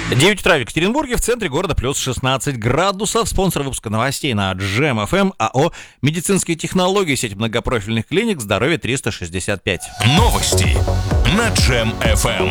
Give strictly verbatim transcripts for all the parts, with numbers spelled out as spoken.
девять утра в Екатеринбурге, в центре города плюс шестнадцать градусов. Спонсор выпуска новостей на Джем эф эм АО «Медицинские технологии», сеть многопрофильных клиник «Здоровье триста шестьдесят пять». Новости на Джем эф эм.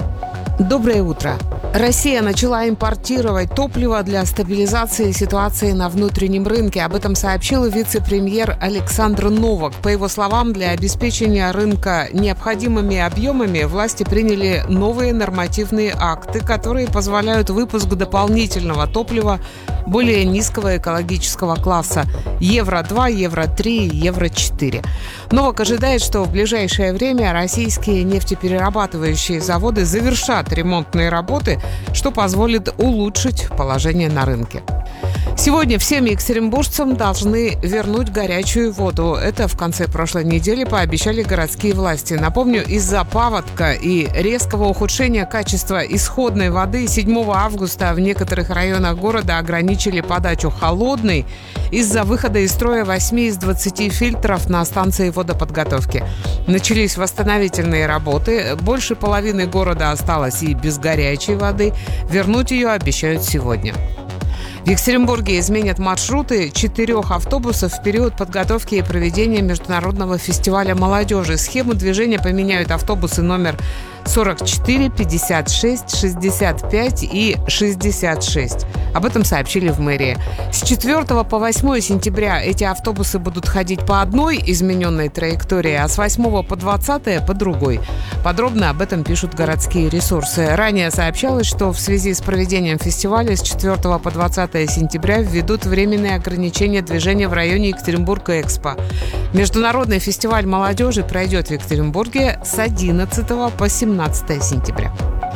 Доброе утро. Россия начала импортировать топливо для стабилизации ситуации на внутреннем рынке. Об этом сообщил вице-премьер Александр Новак. По его словам, для обеспечения рынка необходимыми объемами власти приняли новые нормативные акты, которые позволяют выпуск дополнительного топлива более низкого экологического класса – евро два, евро три, евро четыре. Новак ожидает, что в ближайшее время российские нефтеперерабатывающие заводы завершат ремонтные работы, что позволит улучшить положение на рынке. Сегодня всем екатеринбуржцам должны вернуть горячую воду. Это в конце прошлой недели пообещали городские власти. Напомню, из-за паводка и резкого ухудшения качества исходной воды седьмого августа в некоторых районах города ограничили подачу холодной из-за выхода из строя восемь из двадцати фильтров на станции водоподготовки. Начались восстановительные работы. Больше половины города осталось и без горячей воды. Вернуть ее обещают сегодня. В Екатеринбурге изменят маршруты четырех автобусов в период подготовки и проведения Международного фестиваля молодежи. Схему движения поменяют автобусы номер сорок четыре, пятьдесят шесть, шестьдесят пять и шестьдесят шесть. Об этом сообщили в мэрии. С четвёртого по восьмое сентября эти автобусы будут ходить по одной измененной траектории, а с восьмого по двадцатое по другой. Подробно об этом пишут городские ресурсы. Ранее сообщалось, что в связи с проведением фестиваля с четвёртого по двадцатое сентября введут временные ограничения движения в районе Екатеринбург-Экспо. Международный фестиваль молодежи пройдет в Екатеринбурге с одиннадцатого по семнадцатое сентября.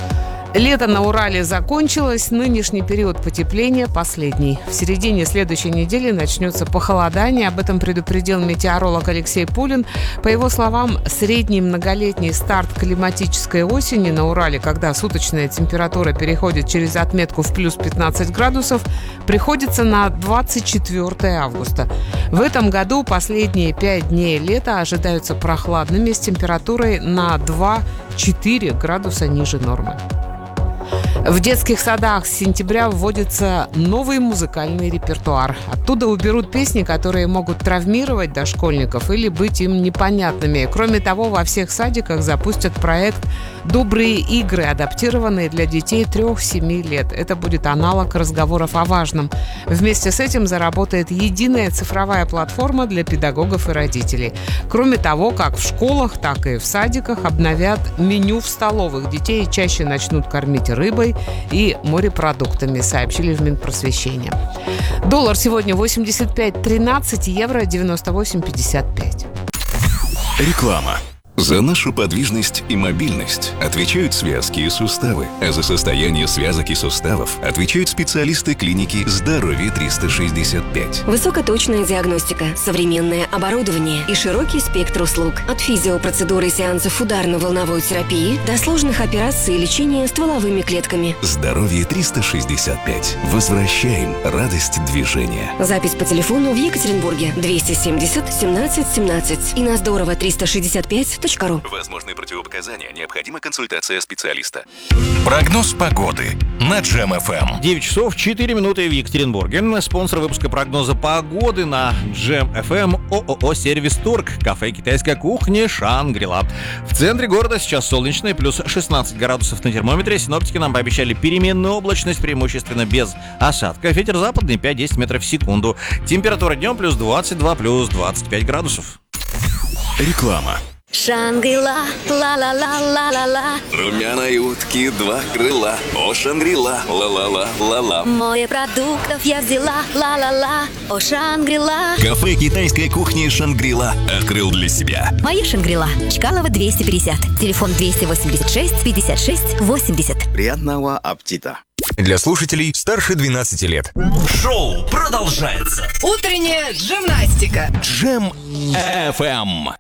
Лето на Урале закончилось, нынешний период потепления последний. В середине следующей недели начнется похолодание, об этом предупредил метеоролог Алексей Пулин. По его словам, средний многолетний старт климатической осени на Урале, когда суточная температура переходит через отметку в плюс пятнадцать градусов, приходится на двадцать четвёртое августа. В этом году последние пять дней лета ожидаются прохладными с температурой на два-четыре градуса ниже нормы. В детских садах с сентября вводится новый музыкальный репертуар. Оттуда уберут песни, которые могут травмировать дошкольников или быть им непонятными. Кроме того, во всех садиках запустят проект «Добрые игры», адаптированные для детей трех-семи лет. Это будет аналог разговоров о важном. Вместе с этим заработает единая цифровая платформа для педагогов и родителей. Кроме того, как в школах, так и в садиках обновят меню в столовых. Детей чаще начнут кормить рыбой и морепродуктами, сообщили в Минпросвещении. Доллар сегодня восемьдесят пять тринадцать, евро девяносто восемь пятьдесят пять. Реклама. За нашу подвижность и мобильность отвечают связки и суставы, а за состояние связок и суставов отвечают специалисты клиники «Здоровье триста шестьдесят пять». Высокоточная диагностика, современное оборудование и широкий спектр услуг. От физиопроцедуры и сеансов ударно-волновой терапии до сложных операций и лечения стволовыми клетками. «Здоровье триста шестьдесят пять». Возвращаем радость движения. Запись по телефону в Екатеринбурге двести семьдесят семнадцать семнадцать и на здорово триста шестьдесят пять точка ру. Возможны противопоказания. Необходима консультация специалиста. Прогноз погоды на Джем эф эм. девять часов четыре минуты в Екатеринбурге. Спонсор выпуска прогноза погоды на Джем эф эм ООО «Сервис Торг». Кафе китайской кухни «Шангри-Ла». В центре города сейчас солнечно, плюс шестнадцать градусов на термометре. Синоптики нам пообещали переменную облачность, преимущественно без осадков. Ветер западный пять-десять метров в секунду. Температура днем плюс двадцать два, плюс двадцать пять градусов. Реклама. Шангри-Ла, ла-ла-ла-ла-ла-ла. Румяной утки два крыла. О, Шангри-Ла, ла-ла-ла-ла-ла. Море продуктов я взяла, ла-ла-ла. О, Шангри-Ла. Кафе китайской кухни «Шангри-Ла» открыл для себя. Моя Шангри-Ла. Чкалова двести пятьдесят. Телефон двести восемьдесят шесть пятьдесят шесть восемьдесят. Приятного аппетита. Для слушателей старше двенадцати лет. Шоу продолжается. Утренняя гимнастика. Джем эф эм.